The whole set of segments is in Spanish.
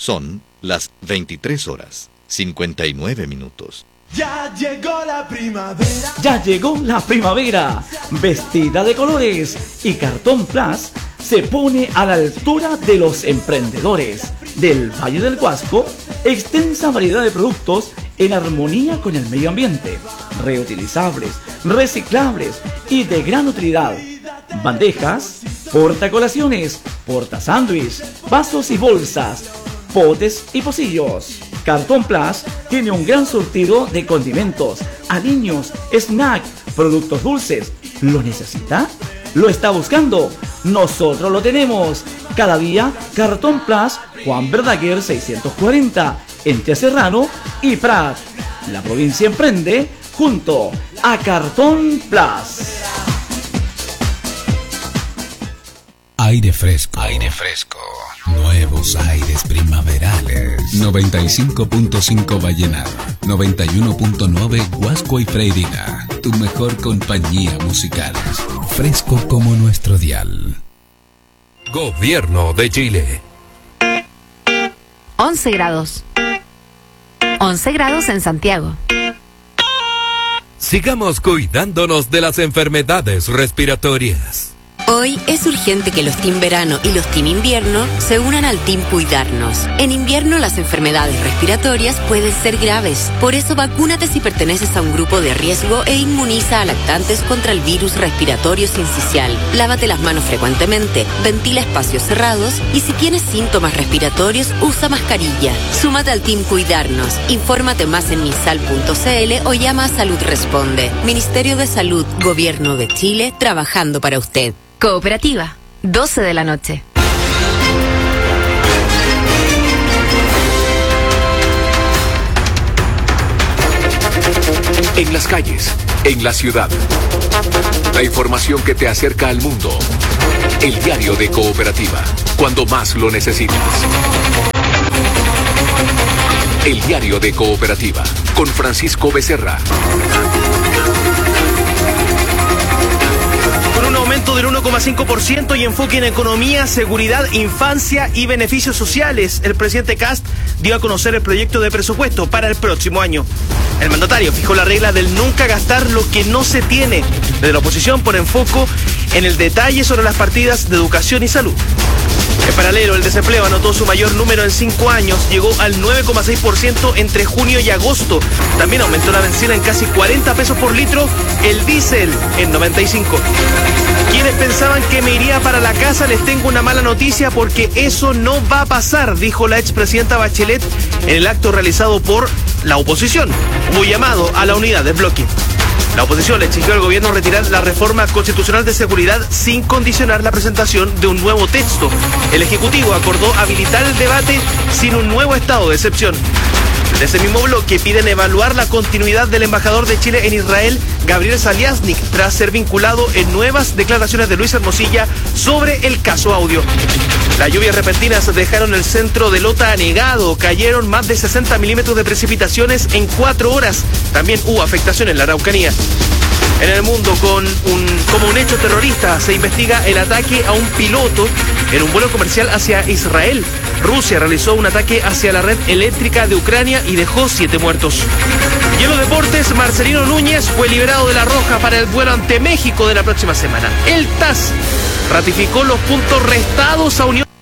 Son las 23 horas, 59 minutos. Ya llegó la primavera. Ya llegó la primavera, vestida de colores, y Cartón Plus se pone a la altura de los emprendedores del Valle del Huasco. Extensa variedad de productos en armonía con el medio ambiente, reutilizables, reciclables y de gran utilidad. Bandejas, portacolaciones, portasándwich, vasos y bolsas, potes y pocillos. Cartón Plus tiene un gran surtido de condimentos, aliños, snack, productos dulces. ¿Lo necesita? ¿Lo está buscando? Nosotros lo tenemos. Cada día, Cartón Plus, Juan Verdaguer 640, entre Serrano y Prat. La provincia emprende junto a Cartón Plus. Aire fresco. Aire fresco. Nuevos aires primaverales. 95.5 Vallenar. 91.9 Huasco y Freirina. Tu mejor compañía musical. Fresco como nuestro dial. Gobierno de Chile. 11 grados. 11 grados en Santiago. Sigamos cuidándonos de las enfermedades respiratorias. Hoy es urgente que los Team Verano y los Team Invierno se unan al Team Cuidarnos. En invierno las enfermedades respiratorias pueden ser graves. Por eso vacúnate si perteneces a un grupo de riesgo e inmuniza a lactantes contra el virus respiratorio sincicial. Lávate las manos frecuentemente, ventila espacios cerrados y si tienes síntomas respiratorios, usa mascarilla. Súmate al Team Cuidarnos. Infórmate más en misal.cl o llama a Salud Responde. Ministerio de Salud, Gobierno de Chile, trabajando para usted. Cooperativa, 12 de la noche. En las calles, en la ciudad. La información que te acerca al mundo. El diario de Cooperativa, cuando más lo necesitas. El diario de Cooperativa, con Francisco Becerra. Con un aumento del 1,5% y enfoque en economía, seguridad, infancia y beneficios sociales, el presidente Kast dio a conocer el proyecto de presupuesto para el próximo año. El mandatario fijó la regla del nunca gastar lo que no se tiene. Desde la oposición pone foco en el detalle sobre las partidas de educación y salud. En paralelo, el desempleo anotó su mayor número en 5 años, llegó al 9,6% entre junio y agosto. También aumentó la bencina en casi 40 pesos por litro, el diésel en 95. Quienes pensaban que me iría para la casa, les tengo una mala noticia porque eso no va a pasar, dijo la expresidenta Bachelet en el acto realizado por la oposición. Hubo llamado a la unidad del bloque. La oposición le exigió al gobierno retirar la reforma constitucional de seguridad sin condicionar la presentación de un nuevo texto. El Ejecutivo acordó habilitar el debate sin un nuevo estado de excepción. De ese mismo bloque piden evaluar la continuidad del embajador de Chile en Israel, Gabriel Saliasnik, tras ser vinculado en nuevas declaraciones de Luis Hermosilla sobre el caso Audio. Las lluvias repentinas dejaron el centro de Lota anegado, cayeron más de 60 milímetros de precipitaciones en 4 horas. También hubo afectación en la Araucanía. En el mundo, como un hecho terrorista, se investiga el ataque a un piloto en un vuelo comercial hacia Israel. Rusia realizó un ataque hacia la red eléctrica de Ucrania y dejó 7 muertos. Y en los deportes, Marcelino Núñez fue liberado de la roja para el duelo ante México de la próxima semana. El TAS ratificó los puntos restados a Unión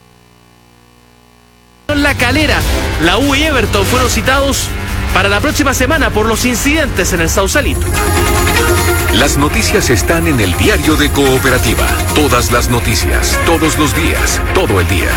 La Calera. La U y Everton fueron citados para la próxima semana por los incidentes en el Sausalito. Las noticias están en el diario de Cooperativa. Todas las noticias, todos los días, todo el día.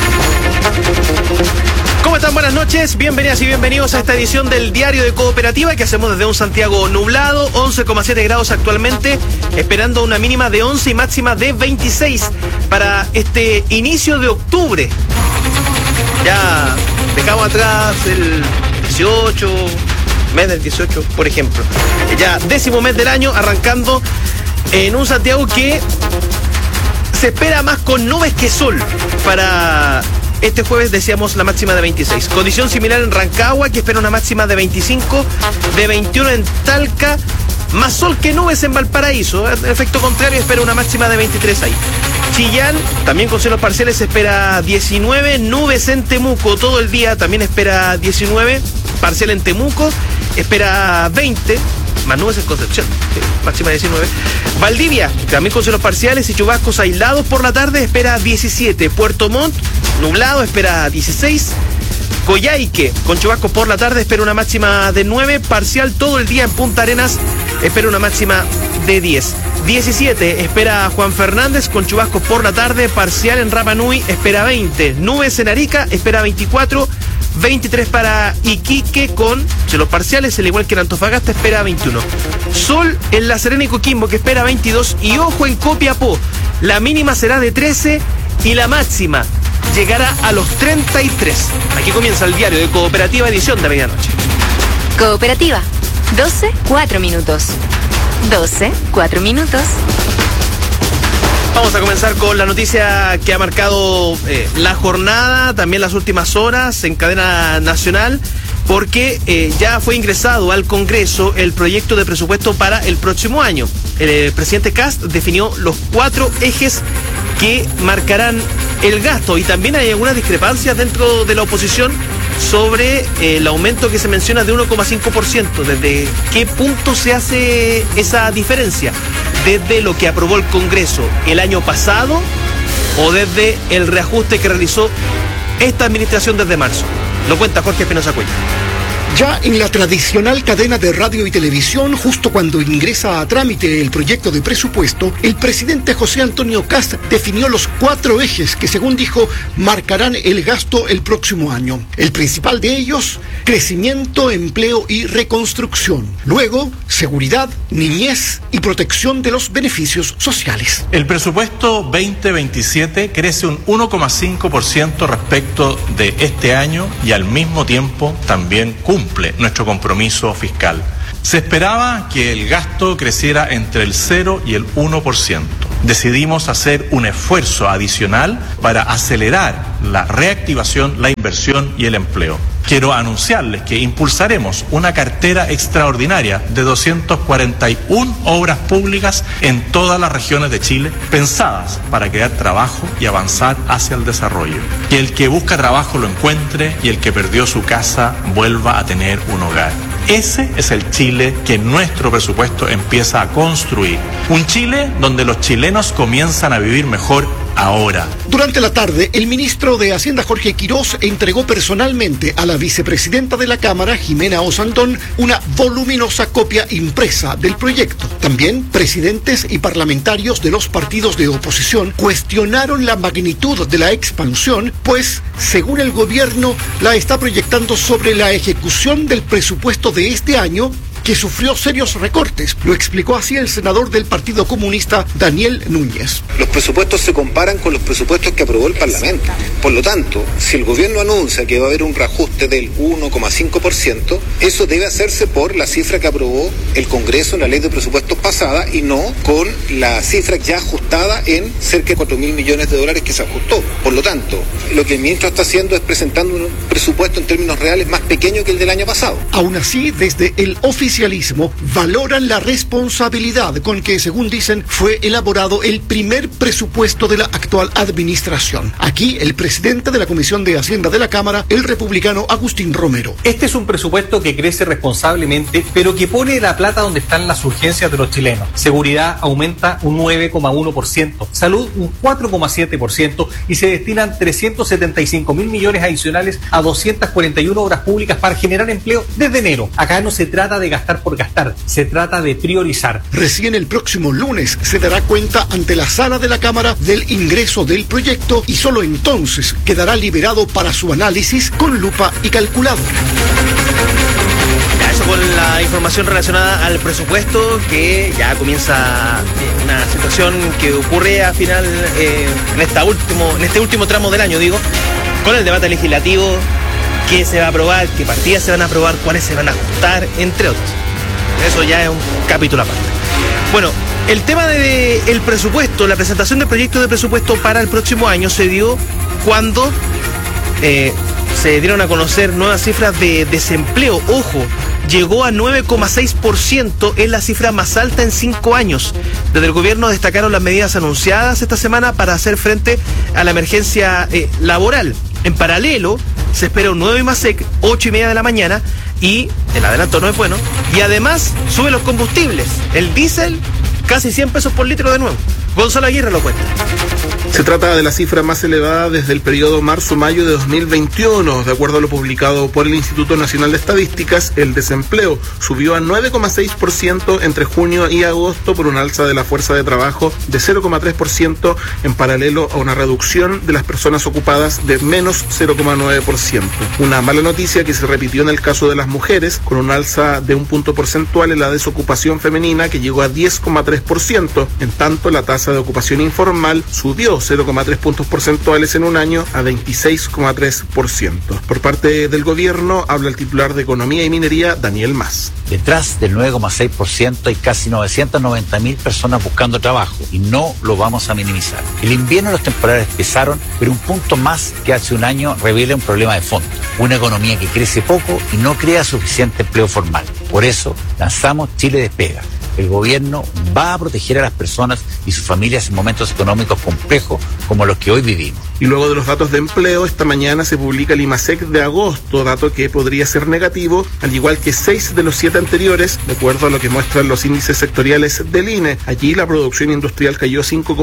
¿Cómo están? Buenas noches, bienvenidas y bienvenidos a esta edición del Diario de Cooperativa que hacemos desde un Santiago nublado, 11,7 grados actualmente, esperando una mínima de 11 y máxima de 26 para este inicio de octubre. Ya dejamos atrás el 18, mes del 18, por ejemplo. Ya 10º mes del año, arrancando en un Santiago que se espera más con nubes que sol para este jueves. Decíamos la máxima de 26. Condición similar en Rancagua, que espera una máxima de 25, de 21 en Talca, Más sol que nubes en Valparaíso. Efecto contrario, espera una máxima de 23 ahí. Chillán, también con cielos parciales, espera 19. Nubes en Temuco todo el día, también espera 19. Parcial en Temuco, espera 20. Más nubes en Concepción, máxima de 19. Valdivia, también con cielos parciales y chubascos aislados por la tarde, espera 17. Puerto Montt, nublado, espera 16. Coyhaique, con chubascos por la tarde, espera una máxima de 9. Parcial todo el día en Punta Arenas, espera una máxima de 10. 17, espera Juan Fernández, con chubascos por la tarde. Parcial en Rapa Nui, espera 20. Nubes en Arica, espera 24. 23 para Iquique con cielos parciales, al igual que en Antofagasta, espera 21. Sol en La Serena y Coquimbo, que espera 22. Y ojo en Copiapó, la mínima será de 13 y la máxima llegará a los 33. Aquí comienza el diario de Cooperativa, edición de medianoche. Cooperativa, 12, 4 minutos. 12, 4 minutos. Vamos a comenzar con la noticia que ha marcado la jornada, también las últimas horas en cadena nacional, porque ya fue ingresado al Congreso el proyecto de presupuesto para el próximo año. El presidente Kast definió los 4 ejes que marcarán el gasto, y también hay algunas discrepancias dentro de la oposición sobre el aumento que se menciona de 1,5%. ¿Desde qué punto se hace esa diferencia? ¿Desde lo que aprobó el Congreso el año pasado o desde el reajuste que realizó esta administración desde marzo? Lo cuenta Jorge Espinosa Cuellar. Ya en la tradicional cadena de radio y televisión, justo cuando ingresa a trámite el proyecto de presupuesto, el presidente José Antonio Kast definió los 4 ejes que, según dijo, marcarán el gasto el próximo año. El principal de ellos, crecimiento, empleo y reconstrucción. Luego, seguridad, niñez y protección de los beneficios sociales. El presupuesto 2027 crece un 1,5% respecto de este año y al mismo tiempo también cumple nuestro compromiso fiscal. Se esperaba que el gasto creciera entre el 0 y el 1%. Decidimos hacer un esfuerzo adicional para acelerar la reactivación, la inversión y el empleo. Quiero anunciarles que impulsaremos una cartera extraordinaria de 241 obras públicas en todas las regiones de Chile, pensadas para crear trabajo y avanzar hacia el desarrollo. Que el que busca trabajo lo encuentre y el que perdió su casa vuelva a tener un hogar. Ese es el Chile que nuestro presupuesto empieza a construir. Un Chile donde los chilenos comienzan a vivir mejor ahora. Durante la tarde, el ministro de Hacienda Jorge Quirós entregó personalmente a la vicepresidenta de la Cámara, Jimena Osandón, una voluminosa copia impresa del proyecto. También presidentes y parlamentarios de los partidos de oposición cuestionaron la magnitud de la expansión, pues, según el gobierno, la está proyectando sobre la ejecución del presupuesto de este año, que sufrió serios recortes. Lo explicó así el senador del Partido Comunista, Daniel Núñez. Los presupuestos se comparan con los presupuestos que aprobó el Parlamento. Por lo tanto, si el gobierno anuncia que va a haber un reajuste del 1,5%, eso debe hacerse por la cifra que aprobó el Congreso en la ley de presupuestos pasada y no con la cifra ya ajustada en cerca de 4.000 millones de dólares que se ajustó. Por lo tanto, lo que el ministro está haciendo es presentando un presupuesto en términos reales más pequeño que el del año pasado. Aún así, desde el oficialismo valoran la responsabilidad con que, según dicen, fue elaborado el primer presupuesto de la actual administración. Aquí, el presidente de la Comisión de Hacienda de la Cámara, el republicano Agustín Romero. Este es un presupuesto que crece responsablemente, pero que pone la plata donde están las urgencias de los chilenos. Seguridad aumenta un 9,1%, salud un 4,7% y se destinan 375.000 millones adicionales a 241 obras públicas para generar empleo desde enero. Acá no se trata de gastar por gastar, se trata de priorizar. Recién el próximo lunes se dará cuenta ante la sala de la Cámara del ingreso del proyecto y solo entonces quedará liberado para su análisis con lupa y calculadora. Eso con la información relacionada al presupuesto, que ya comienza una situación que ocurre a final en este último tramo del año, con el debate legislativo. ¿Qué se va a aprobar? ¿Qué partidas se van a aprobar? ¿Cuáles se van a ajustar? Entre otros. Eso ya es un capítulo aparte. Bueno, el tema del presupuesto, la presentación del proyecto de presupuesto para el próximo año se dio cuando se dieron a conocer nuevas cifras de desempleo. Ojo, llegó a 9,6%, es la cifra más alta en 5 años. Desde el gobierno destacaron las medidas anunciadas esta semana para hacer frente a la emergencia laboral. En paralelo, se espera un nuevo IMASEC, 8:30 de la mañana, y el adelanto no es bueno. Y además, suben los combustibles. El diésel, casi 100 pesos por litro de nuevo. Gonzalo Aguirre lo cuenta. Se trata de la cifra más elevada desde el periodo marzo-mayo de 2021. De acuerdo a lo publicado por el Instituto Nacional de Estadísticas, el desempleo subió a 9,6% entre junio y agosto por una alza de la fuerza de trabajo de 0,3%, en paralelo a una reducción de las personas ocupadas de menos 0,9%. Una mala noticia que se repitió en el caso de las mujeres, con un alza de un punto porcentual en la desocupación femenina que llegó a 10,3%. En tanto, la tasa de ocupación informal subió 0,3 puntos porcentuales en un año a 26,3%. Por parte del gobierno habla el titular de Economía y Minería, Daniel Mas. Detrás del 9,6% hay casi 990.000 personas buscando trabajo y no lo vamos a minimizar. El invierno y los temporales pesaron, pero un punto más que hace un año revela un problema de fondo. Una economía que crece poco y no crea suficiente empleo formal. Por eso lanzamos Chile Despega. El gobierno va a proteger a las personas y sus familias en momentos económicos complejos como los que hoy vivimos. Y luego de los datos de empleo, esta mañana se publica el IMASEC de agosto, dato que podría ser negativo, al igual que 6 de los 7 anteriores, de acuerdo a lo que muestran los índices sectoriales del INE. Allí la producción industrial cayó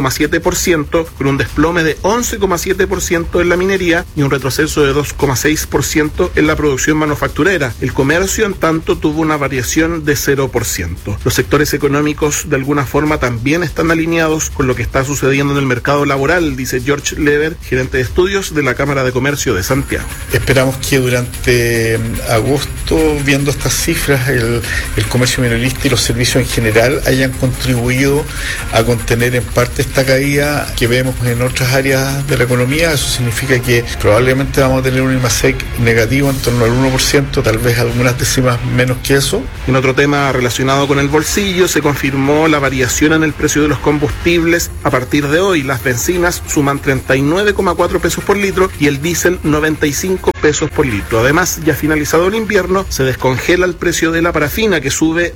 5,7%, con un desplome de 11,7% en la minería y un retroceso de 2,6% en la producción manufacturera. El comercio, en tanto, tuvo una variación de 0%. Los sectores económicos, de alguna forma, también están alineados con lo que está sucediendo en el mercado laboral, dice George Lever, gerente de estudios de la Cámara de Comercio de Santiago. Esperamos que durante agosto, viendo estas cifras, el comercio minorista y los servicios en general hayan contribuido a contener en parte esta caída que vemos en otras áreas de la economía. Eso significa que probablemente vamos a tener un IMASEC negativo en torno al 1%, tal vez algunas décimas menos que eso. En otro tema relacionado con el bolsillo, se confirmó la variación en el precio de los combustibles. A partir de hoy, las bencinas suman 39,4 pesos por litro y el diésel 95 pesos por litro. Además, ya finalizado el invierno, se descongela el precio de la parafina, que sube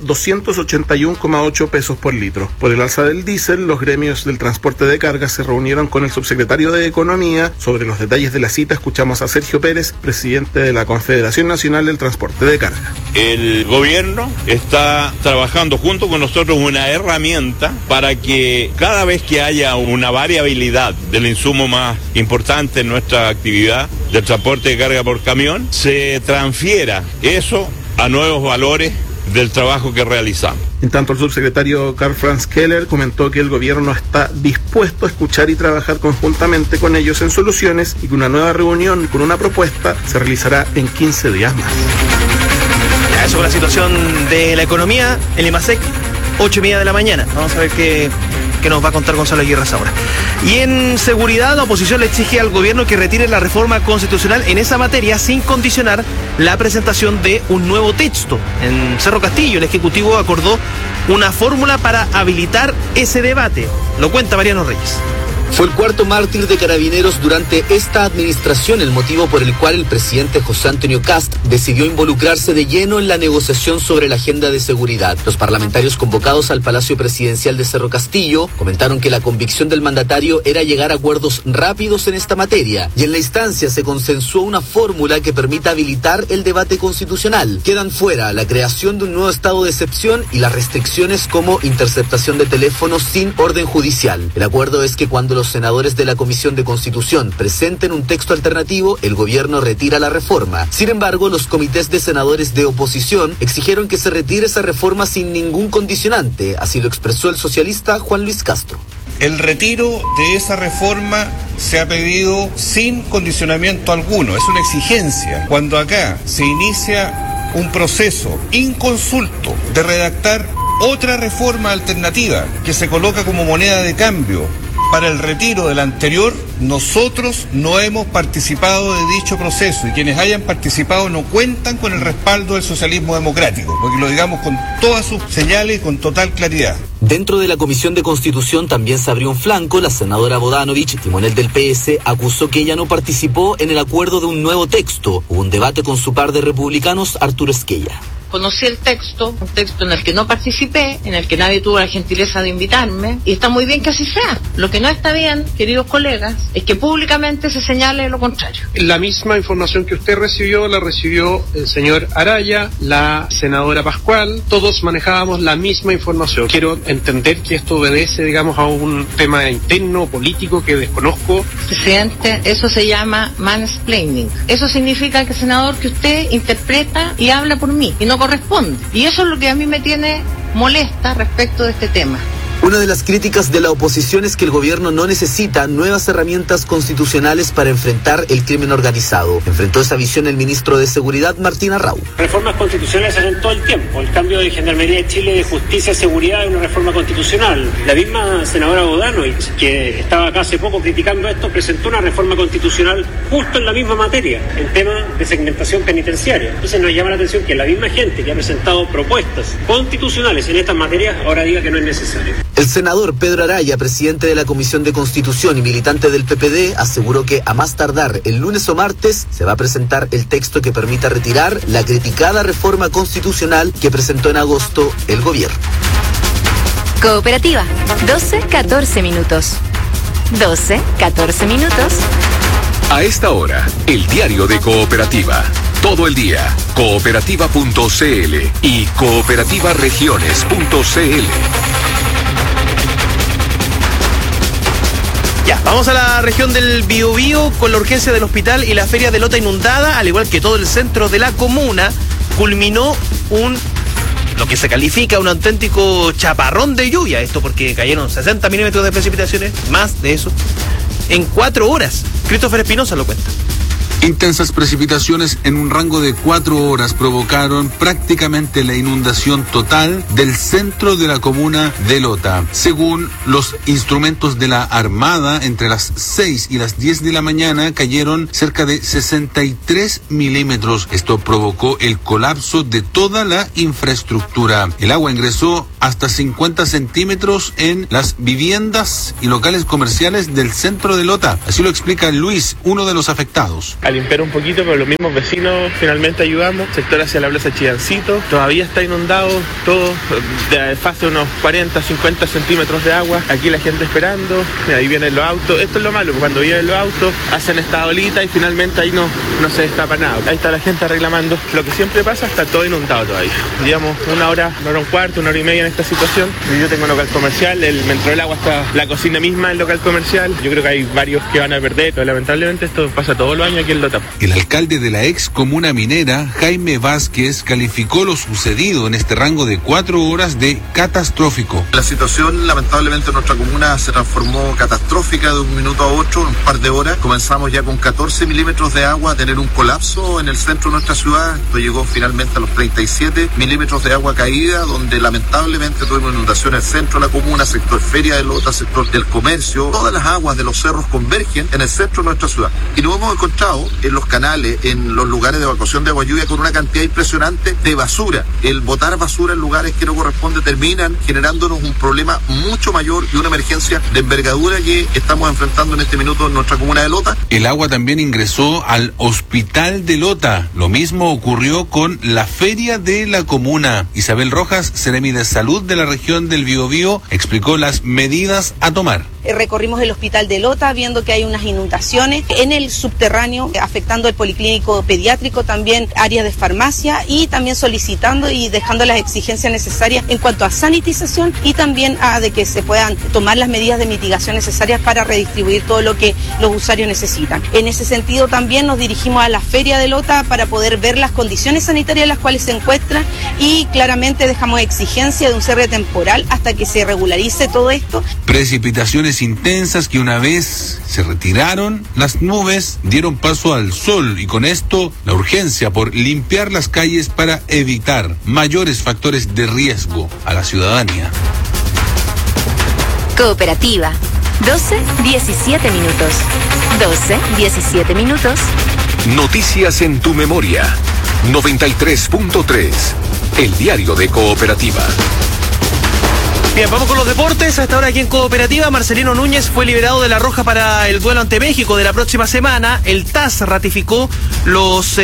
281,8 pesos por litro. Por el alza del diésel, los gremios del transporte de carga se reunieron con el subsecretario de Economía. Sobre los detalles de la cita, escuchamos a Sergio Pérez, presidente de la Confederación Nacional del Transporte de Carga. El gobierno está trabajando junto con nosotros una herramienta para que cada vez que haya una variabilidad del insumo más importante en nuestra actividad del transporte de carga por camión, se transfiera eso a nuevos valores del trabajo que realizamos. En tanto, el subsecretario Karl Franz Keller comentó que el gobierno está dispuesto a escuchar y trabajar conjuntamente con ellos en soluciones y que una nueva reunión con una propuesta se realizará en 15 días más. Eso con la situación de la economía, el IMASEC, 8:30 de la mañana. Vamos a ver qué nos va a contar Gonzalo Aguirre ahora. Y en seguridad, la oposición le exige al gobierno que retire la reforma constitucional en esa materia sin condicionar la presentación de un nuevo texto. En Cerro Castillo, el Ejecutivo acordó una fórmula para habilitar ese debate. Lo cuenta Mariano Reyes. Fue el cuarto mártir de Carabineros durante esta administración, el motivo por el cual el presidente José Antonio Kast decidió involucrarse de lleno en la negociación sobre la agenda de seguridad. Los parlamentarios convocados al Palacio Presidencial de Cerro Castillo comentaron que la convicción del mandatario era llegar a acuerdos rápidos en esta materia, y en la instancia se consensuó una fórmula que permita habilitar el debate constitucional. Quedan fuera la creación de un nuevo estado de excepción y las restricciones como interceptación de teléfonos sin orden judicial. El acuerdo es que cuando los senadores de la Comisión de Constitución presenten un texto alternativo, el gobierno retira la reforma. Sin embargo, los comités de senadores de oposición exigieron que se retire esa reforma sin ningún condicionante, así lo expresó el socialista Juan Luis Castro. El retiro de esa reforma se ha pedido sin condicionamiento alguno, es una exigencia. Cuando acá se inicia un proceso inconsulto de redactar otra reforma alternativa que se coloca como moneda de cambio para el retiro del anterior, nosotros no hemos participado de dicho proceso y quienes hayan participado no cuentan con el respaldo del socialismo democrático, porque lo digamos con todas sus señales y con total claridad. Dentro de la Comisión de Constitución también se abrió un flanco. La senadora Bodanovich, timonel del PS, acusó que ella no participó en el acuerdo de un nuevo texto. Hubo un debate con su par de republicanos, Arturo Esquella. Conocí el texto, un texto en el que no participé, en el que nadie tuvo la gentileza de invitarme, y está muy bien que así sea. Lo que no está bien, queridos colegas, es que públicamente se señale lo contrario. La misma información que usted recibió, la recibió el señor Araya, la senadora Pascual, todos manejábamos la misma información. Quiero entender que esto obedece, digamos, a un tema interno, político, que desconozco. Presidente, eso se llama mansplaining. Eso significa que, senador, que usted interpreta y habla por mí, y no corresponde. Y eso es lo que a mí me tiene molesta respecto de este tema. Una de las críticas de la oposición es que el gobierno no necesita nuevas herramientas constitucionales para enfrentar el crimen organizado. Enfrentó esa visión el ministro de Seguridad, Martín Arrau. Reformas constitucionales se hacen todo el tiempo. El cambio de Gendarmería de Chile de Justicia y Seguridad es una reforma constitucional. La misma senadora Bodanovich, que estaba acá hace poco criticando esto, presentó una reforma constitucional justo en la misma materia, en tema de segmentación penitenciaria. Entonces nos llama la atención que la misma gente que ha presentado propuestas constitucionales en estas materias ahora diga que no es necesario. El senador Pedro Araya, presidente de la Comisión de Constitución y militante del PPD, aseguró que a más tardar el lunes o martes se va a presentar el texto que permita retirar la criticada reforma constitucional que presentó en agosto el gobierno. Cooperativa, 12-14 minutos. 12-14 minutos. A esta hora, el diario de Cooperativa. Todo el día, cooperativa.cl y cooperativaregiones.cl. Ya, vamos a la región del Biobío con la urgencia del hospital y la feria de Lota inundada, al igual que todo el centro de la comuna, culminó lo que se califica un auténtico chaparrón de lluvia. Esto porque cayeron 60 milímetros de precipitaciones, más de eso, en 4 horas. Christopher Espinosa lo cuenta. Intensas precipitaciones en un rango de 4 horas provocaron prácticamente la inundación total del centro de la comuna de Lota. Según los instrumentos de la Armada, entre las 6 y las 10 de la mañana cayeron cerca de 63 milímetros. Esto provocó el colapso de toda la infraestructura. El agua ingresó hasta 50 centímetros en las viviendas y locales comerciales del centro de Lota. Así lo explica Luis, uno de los afectados. A limpiar un poquito, pero los mismos vecinos finalmente ayudamos. Sector hacia la plaza Chillancito todavía está inundado todo, de fase unos 40, 50 centímetros de agua. Aquí la gente esperando, ahí vienen los autos. Esto es lo malo, cuando vienen los autos hacen esta olita y finalmente ahí no se destapa nada. Ahí está la gente reclamando. Lo que siempre pasa, está todo inundado todavía. Digamos, una hora y cuarto, 1 hora y media en esta situación. Yo tengo un local comercial, me entró el agua hasta la cocina misma del local comercial. Yo creo que hay varios que van a perder, pero lamentablemente esto pasa todos los años aquí en Lota. El alcalde de la ex comuna minera, Jaime Vázquez, calificó lo sucedido en este rango de 4 horas de catastrófico. La situación, lamentablemente, en nuestra comuna se transformó catastrófica de un minuto a otro, en un par de horas. Comenzamos ya con 14 milímetros de agua a tener un colapso en el centro de nuestra ciudad. Esto llegó finalmente a los 37 milímetros de agua caída, donde lamentablemente tuvimos inundación en el centro de la comuna, sector Feria de Lota, sector del comercio. Todas las aguas de los cerros convergen en el centro de nuestra ciudad. Y nos hemos encontrado en los canales, en los lugares de evacuación de agua lluvia, con una cantidad impresionante de basura. El botar basura en lugares que no corresponde terminan generándonos un problema mucho mayor y una emergencia de envergadura que estamos enfrentando en este minuto en nuestra comuna de Lota. El agua también ingresó al hospital de Lota. Lo mismo ocurrió con la feria de la comuna. Isabel Rojas, Seremi de Salud de la región del Biobío, explicó las medidas a tomar. Recorrimos el hospital de Lota viendo que hay unas inundaciones en el subterráneo afectando el policlínico pediátrico, también áreas de farmacia, y también solicitando y dejando las exigencias necesarias en cuanto a sanitización y también a de que se puedan tomar las medidas de mitigación necesarias para redistribuir todo lo que los usuarios necesitan. En ese sentido también nos dirigimos a la feria de Lota para poder ver las condiciones sanitarias en las cuales se encuentran, y claramente dejamos exigencia de un cierre temporal hasta que se regularice todo esto. Precipitaciones nubes intensas que una vez se retiraron, las nubes dieron paso al sol y con esto la urgencia por limpiar las calles para evitar mayores factores de riesgo a la ciudadanía. Cooperativa. 12:17 minutos. 12:17 minutos. Noticias en tu memoria. 93.3. El diario de Cooperativa. Bien, vamos con los deportes. A esta hora aquí en Cooperativa, Marcelino Núñez fue liberado de la roja para el duelo ante México de la próxima semana. El TAS ratificó los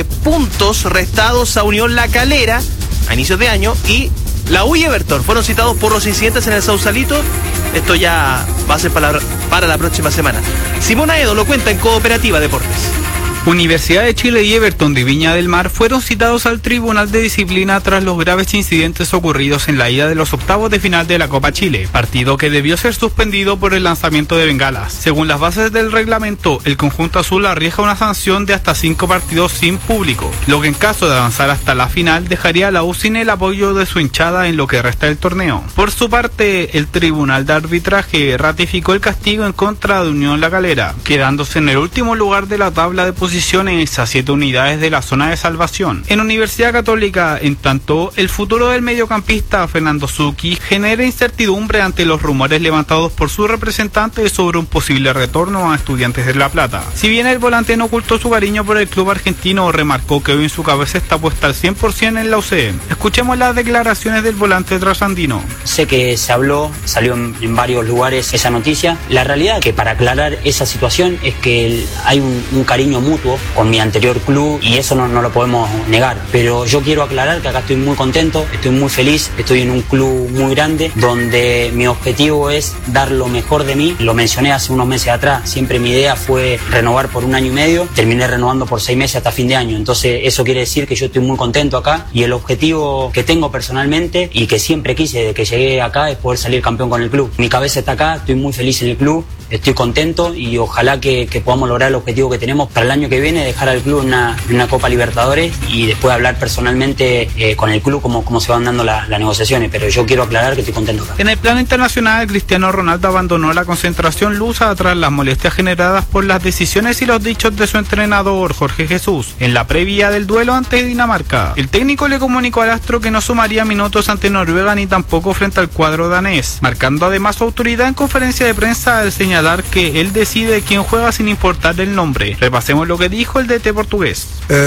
puntos restados a Unión La Calera a inicios de año y la U y Everton fueron citados por los incidentes en el Sausalito. Esto ya va a ser para la próxima semana. Simón Aedo lo cuenta en Cooperativa Deportes. Universidad de Chile y Everton de Viña del Mar fueron citados al Tribunal de Disciplina tras los graves incidentes ocurridos en la ida de los octavos de final de la Copa Chile, partido que debió ser suspendido por el lanzamiento de bengalas. Según las bases del reglamento, el conjunto azul arriesga una sanción de hasta 5 partidos sin público, lo que en caso de avanzar hasta la final dejaría a la U sin el apoyo de su hinchada en lo que resta del torneo. Por su parte, el Tribunal de Arbitraje ratificó el castigo en contra de Unión La Calera, quedándose en el último lugar de la tabla de posiciones a 7 unidades de la zona de salvación. En Universidad Católica, en tanto, el futuro del mediocampista Fernando Zucchi genera incertidumbre ante los rumores levantados por su representante sobre un posible retorno a Estudiantes de La Plata. Si bien el volante no ocultó su cariño por el club argentino, remarcó que hoy en su cabeza está puesta al 100% en la UC. Escuchemos las declaraciones del volante trasandino. Sé que se habló, salió en varios lugares esa noticia. La realidad es que para aclarar esa situación es que hay un cariño mutuo con mi anterior club y eso no lo podemos negar, pero yo quiero aclarar que acá estoy muy contento, estoy muy feliz, estoy en un club muy grande donde mi objetivo es dar lo mejor de mí. Lo mencioné hace unos meses atrás, siempre mi idea fue renovar por 1 año y medio, terminé renovando por 6 meses hasta fin de año, entonces eso quiere decir que yo estoy muy contento acá y el objetivo que tengo personalmente y que siempre quise desde que llegué acá es poder salir campeón con el club. Mi cabeza está acá, estoy muy feliz en el club, estoy contento y ojalá que podamos lograr el objetivo que tenemos para el año que viene, dejar al club en una Copa Libertadores y después hablar personalmente con el club cómo se van dando las negociaciones, pero yo quiero aclarar que estoy contento acá. En el plano internacional, Cristiano Ronaldo abandonó la concentración lusa tras las molestias generadas por las decisiones y los dichos de su entrenador Jorge Jesús en la previa del duelo ante Dinamarca. El técnico le comunicó al astro que no sumaría minutos ante Noruega ni tampoco frente al cuadro danés, marcando además su autoridad en conferencia de prensa al señalar que él decide quién juega sin importar el nombre. Repasemos lo que dijo el DT portugués.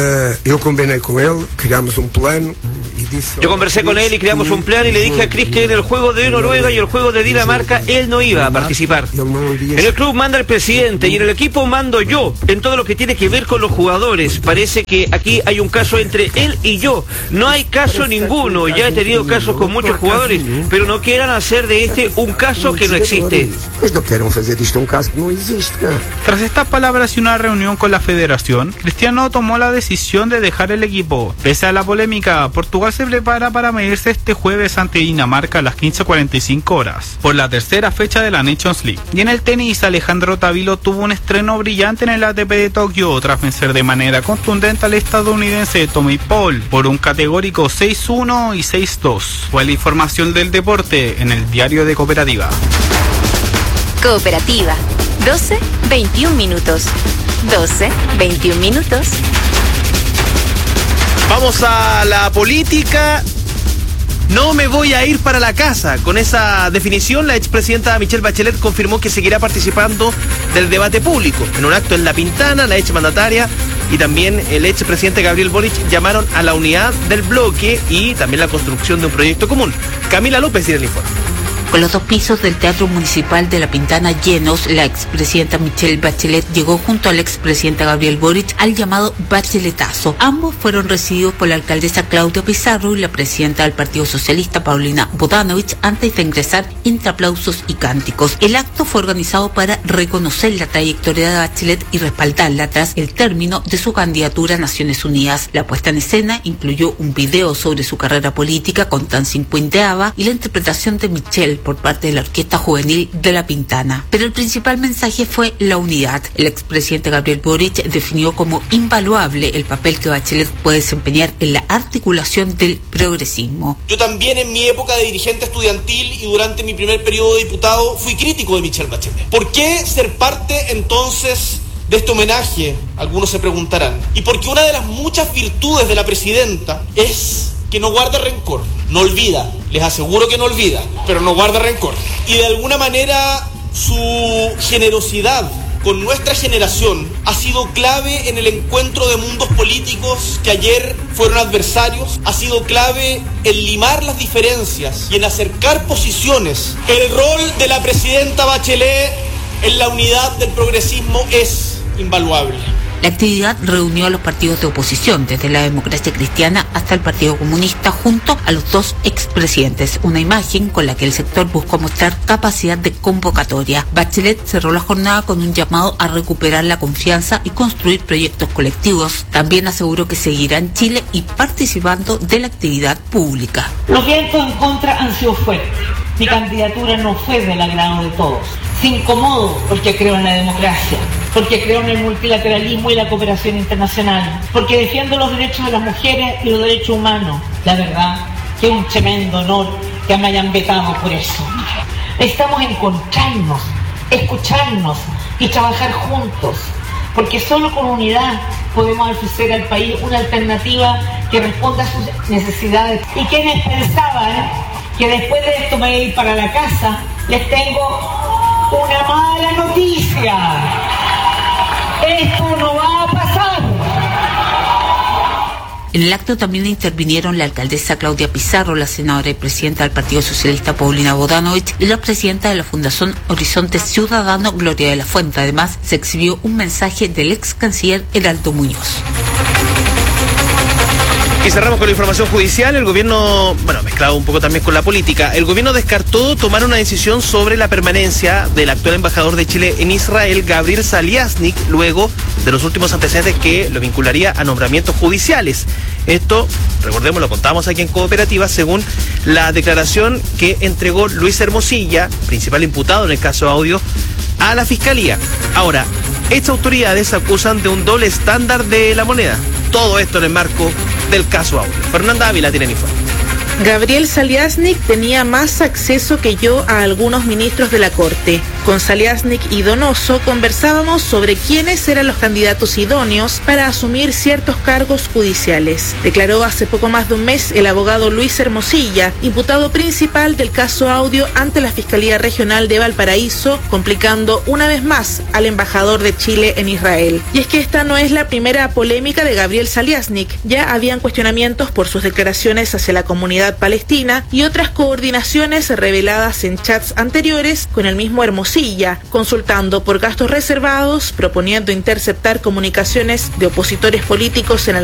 Yo conversé con él, creamos un plan. Yo conversé con él y creamos un plan y le dije a Chris que en el juego de Noruega y el juego de Dinamarca él no iba a participar. En el club manda el presidente y en el equipo mando yo, en todo lo que tiene que ver con los jugadores. Parece que aquí hay un caso entre él y yo. No hay caso ninguno. Ya he tenido casos con muchos jugadores, pero no quieran hacer de este un caso que no existe. Tras estas palabras y una reunión con la federación, Cristiano tomó la decisión de dejar el equipo. Pese a la polémica, Portugal se prepara para medirse este jueves ante Dinamarca a las 15:45 horas, por la tercera fecha de la Nations League. Y en el tenis, Alejandro Tavilo tuvo un estreno brillante en el ATP de Tokio tras vencer de manera contundente al estadounidense Tommy Paul por un categórico 6-1 y 6-2. Fue la información del deporte en el diario de Cooperativa. Cooperativa. 12:21 minutos. 12:21 minutos. Vamos a la política. No me voy a ir para la casa. Con esa definición, la expresidenta Michelle Bachelet confirmó que seguirá participando del debate público. En un acto en La Pintana, la exmandataria y también el expresidente Gabriel Boric llamaron a la unidad del bloque y también la construcción de un proyecto común. Camila López tiene el informe. Con los 2 pisos del Teatro Municipal de La Pintana llenos, la expresidenta Michelle Bachelet llegó junto al expresidente Gabriel Boric al llamado Bacheletazo. Ambos fueron recibidos por la alcaldesa Claudia Pizarro y la presidenta del Partido Socialista Paulina Bodanovich antes de ingresar entre aplausos y cánticos. El acto fue organizado para reconocer la trayectoria de Bachelet y respaldarla tras el término de su candidatura a Naciones Unidas. La puesta en escena incluyó un video sobre su carrera política con Dancing Queen de ABBA y la interpretación de Michelle por parte de la Orquesta Juvenil de La Pintana. Pero el principal mensaje fue la unidad. El expresidente Gabriel Boric definió como invaluable el papel que Bachelet puede desempeñar en la articulación del progresismo. Yo también en mi época de dirigente estudiantil y durante mi primer periodo de diputado fui crítico de Michelle Bachelet. ¿Por qué ser parte entonces de este homenaje? Algunos se preguntarán. Y porque una de las muchas virtudes de la presidenta es que no guarda rencor, no olvida, les aseguro que no olvida, pero no guarda rencor. Y de alguna manera su generosidad con nuestra generación ha sido clave en el encuentro de mundos políticos que ayer fueron adversarios, ha sido clave en limar las diferencias y en acercar posiciones. El rol de la presidenta Bachelet en la unidad del progresismo es invaluable. La actividad reunió a los partidos de oposición, desde la Democracia Cristiana hasta el Partido Comunista, junto a los dos expresidentes, una imagen con la que el sector buscó mostrar capacidad de convocatoria. Bachelet cerró la jornada con un llamado a recuperar la confianza y construir proyectos colectivos. También aseguró que seguirá en Chile y participando de la actividad pública. Los vientos en contra han sido fuertes. Mi candidatura no fue del agrado de todos. Se incomodo porque creo en la democracia, porque creo en el multilateralismo y la cooperación internacional, porque defiendo los derechos de las mujeres y los derechos humanos. La verdad que es un tremendo honor que me hayan vetado por eso. Necesitamos encontrarnos, escucharnos y trabajar juntos, porque solo con unidad podemos ofrecer al país una alternativa que responda a sus necesidades. Y quienes pensaban que después de esto me voy a ir para la casa, les tengo una mala noticia. Esto no va a pasar. En el acto también intervinieron la alcaldesa Claudia Pizarro, la senadora y presidenta del Partido Socialista Paulina Bodanovich y la presidenta de la Fundación Horizonte Ciudadano Gloria de la Fuente. Además, se exhibió un mensaje del ex canciller Heraldo Muñoz. Y cerramos con la información judicial. El gobierno, mezclado un poco también con la política, el gobierno descartó tomar una decisión sobre la permanencia del actual embajador de Chile en Israel, Gabriel Saliasnik, luego de los últimos antecedentes que lo vincularía a nombramientos judiciales. Esto, recordemos, lo contamos aquí en Cooperativa, según la declaración que entregó Luis Hermosilla, principal imputado en el caso Audio, a la Fiscalía. Ahora, estas autoridades acusan de un doble estándar de la moneda. Todo esto en el marco del caso Audio. Fernanda Ávila tiene el informe. Gabriel Saliasnik tenía más acceso que yo a algunos ministros de la Corte. Con Saliasnik y Donoso conversábamos sobre quiénes eran los candidatos idóneos para asumir ciertos cargos judiciales. Declaró hace poco más de un mes el abogado Luis Hermosilla, imputado principal del caso Audio ante la Fiscalía Regional de Valparaíso, complicando una vez más al embajador de Chile en Israel. Y es que esta no es la primera polémica de Gabriel Saliasnik. Ya habían cuestionamientos por sus declaraciones hacia la comunidad palestina y otras coordinaciones reveladas en chats anteriores con el mismo Hermosilla, consultando por gastos reservados, proponiendo interceptar comunicaciones de opositores políticos en